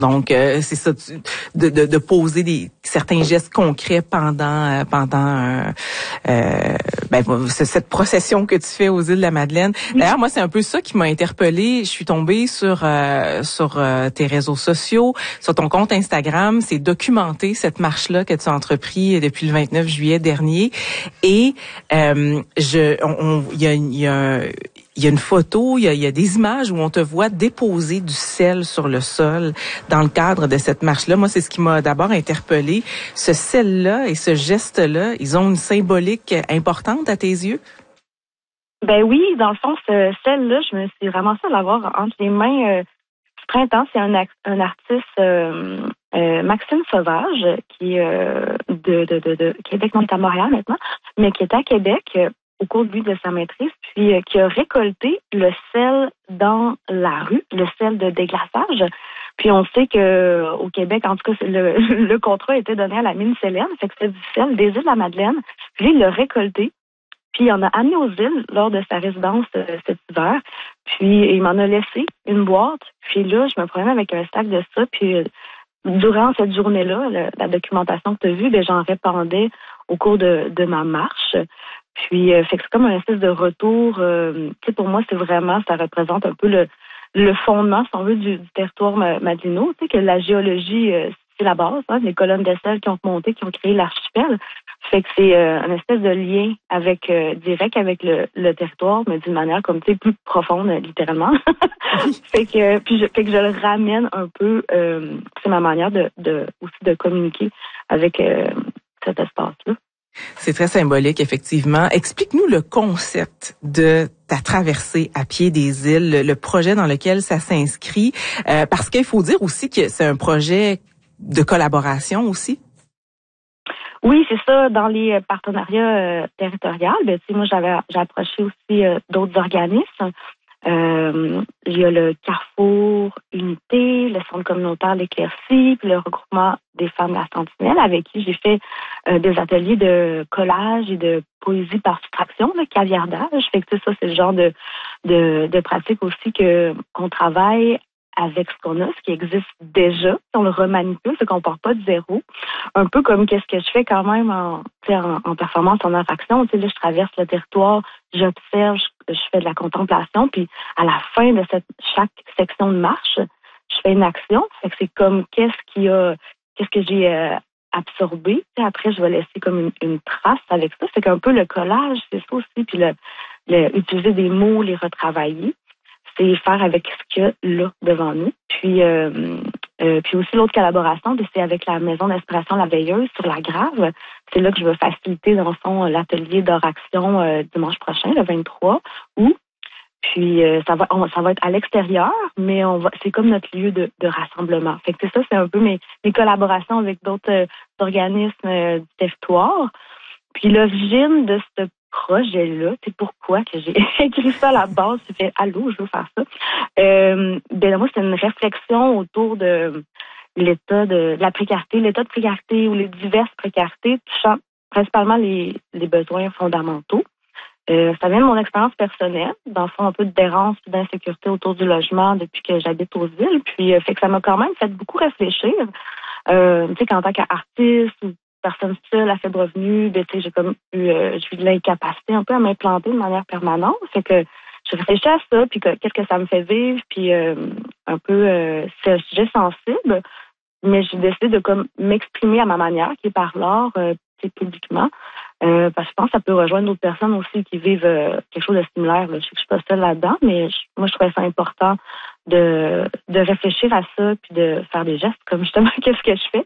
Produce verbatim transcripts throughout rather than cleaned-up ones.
Donc, euh, c'est ça, tu, de, de, de poser des certains gestes concrets pendant euh, pendant euh, euh, ben, cette procession que tu fais aux îles de la Madeleine. D'ailleurs, moi, c'est un peu ça qui m'a interpellée. Je suis tombée sur euh, sur euh, tes réseaux sociaux, sur ton compte Instagram. C'est documenté cette marche-là que tu as entrepris depuis le vingt-neuf juillet dernier. Et euh, je, on, il y a, il y a un, il y a une photo, il y a, il y a des images où on te voit déposer du sel sur le sol dans le cadre de cette marche-là. Moi, c'est ce qui m'a d'abord interpellée. Ce sel-là et ce geste-là, ils ont une symbolique importante à tes yeux? Ben oui, dans le fond, ce sel-là, je me suis ramassée à l'avoir entre les mains euh, ce printemps. C'est un, un artiste, euh, euh, Maxime Sauvage, qui est euh, de, de, de, de Québec, non, il est à Montréal maintenant, mais qui est à Québec euh, au cours de lui de sa maîtrise, puis euh, qui a récolté le sel dans la rue, le sel de déglaçage. Puis on sait que au Québec, en tout cas, le, le contrat était donné à la mine Célène, fait que c'était du sel des îles de la Madeleine. Puis lui, il l'a récolté, puis il en a amené aux îles lors de sa résidence euh, cet hiver. Puis il m'en a laissé une boîte. Puis là, je me promenais avec un sac de ça, puis euh, durant cette journée-là, le, la documentation que tu as vue, ben, j'en répandais au cours de, de ma marche. Puis, euh, fait que c'est comme un espèce de retour. Euh, tu sais, pour moi, c'est vraiment, ça représente un peu le, le fondement, si on veut, du, du territoire madelinois. Tu sais, que la géologie, euh, c'est la base, hein, les colonnes de sel qui ont monté, qui ont créé l'archipel. Fait que c'est euh, un espèce de lien avec euh, direct avec le, le territoire, mais d'une manière comme tu sais plus profonde, littéralement. fait que puis je, fait que je le ramène un peu. Euh, c'est ma manière de, de aussi de communiquer avec euh, cet espace-là. C'est très symbolique, effectivement. Explique-nous le concept de ta traversée à pied des îles, le, le projet dans lequel ça s'inscrit, euh, parce qu'il faut dire aussi que c'est un projet de collaboration aussi. Oui, c'est ça. Dans les partenariats euh, territoriaux, ben, tu sais, moi, j'avais j'ai approché aussi euh, d'autres organismes. Euh, il y a le Carrefour Unité, le Centre communautaire L'Éclaircie, puis le regroupement des femmes de la Sentinelle, avec qui j'ai fait euh, des ateliers de collage et de poésie par soustraction, le caviardage. Fait que ça, c'est le genre de, de, de pratique aussi que qu'on travaille avec ce qu'on a, ce qui existe déjà. On le remanipule, c'est qu'on part pas de zéro. Un peu comme qu'est-ce que je fais quand même en, en, en performance, en action. Tu sais, là, je traverse le territoire, j'observe, je, je fais de la contemplation, puis à la fin de cette chaque section de marche, je fais une action. Fait que c'est comme qu'est-ce qui a, qu'est-ce que j'ai euh, absorbé. Tu sais, après, je vais laisser comme une, une trace avec ça. C'est qu'un peu le collage, c'est ça aussi, puis le, le utiliser des mots, les retravailler. C'est faire avec ce qu'il y a là devant nous. Puis, euh, euh, puis aussi l'autre collaboration, c'est avec la Maison d'inspiration La Veilleuse sur la Grave. C'est là que je veux faciliter, dans le fond, l'atelier d'oraction euh, dimanche prochain, le vingt-trois août. Puis euh, ça va on, ça va être à l'extérieur, mais on va c'est comme notre lieu de, de rassemblement. Fait que c'est ça, c'est un peu mes, mes collaborations avec d'autres euh, organismes euh, du territoire. Puis l'origine de ce projet-là, c'est pourquoi que j'ai écrit ça à la base, j'ai fait « Allô, je veux faire ça ». Euh, ben moi, c'est une réflexion autour de l'état de, de la précarité, l'état de précarité ou les diverses précarités touchant principalement les, les besoins fondamentaux. Euh, ça vient de mon expérience personnelle, dans le fond, un peu de d'errance et d'insécurité autour du logement depuis que j'habite aux îles. Puis, euh, fait que ça m'a quand même fait beaucoup réfléchir. Euh, tu sais, qu'en tant qu'artiste ou personne seule à faible revenu, ben, tu sais, j'ai comme eu, euh, j'ai eu de l'incapacité un peu à m'implanter de manière permanente. Fait que je réfléchis à ça, puis que, qu'est-ce que ça me fait vivre, puis euh, un peu, euh, c'est un sujet sensible, mais j'ai décidé de comme m'exprimer à ma manière, qui est par l'art, euh, publiquement, euh, parce que je pense que ça peut rejoindre d'autres personnes aussi qui vivent euh, quelque chose de similaire. Là. Je sais que je suis pas seule là-dedans, mais je, moi, je trouvais ça important de, de réfléchir à ça puis de faire des gestes comme justement qu'est-ce que je fais.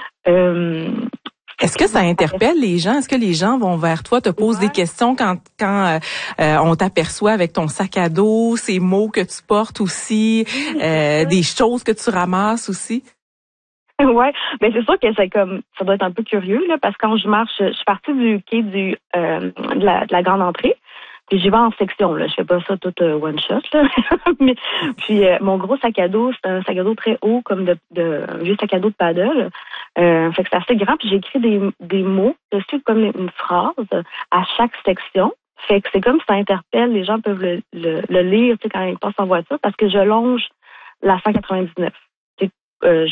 Euh, Est-ce que ça interpelle les gens? Est-ce que les gens vont vers toi, te posent ouais. des questions quand quand euh, on t'aperçoit avec ton sac à dos, ces mots que tu portes aussi, euh, des choses que tu ramasses aussi? Ouais, mais c'est sûr que c'est comme ça doit être un peu curieux là, parce que quand je marche, je suis partie du quai du euh, de, la, de la grande entrée, puis j'y vais en section là. Je fais pas ça tout euh, one shot là. mais puis euh, mon gros sac à dos, c'est un sac à dos très haut comme de, de un vieux sac à dos de paddle. Euh, fait que c'est assez grand. Puis j'ai écrit des des mots dessus comme une phrase à chaque section. Fait que c'est comme ça interpelle, les gens peuvent le, le, le lire, tu sais, quand ils passent en voiture, parce que je longe la cent quatre-vingt-dix-neuf. euh,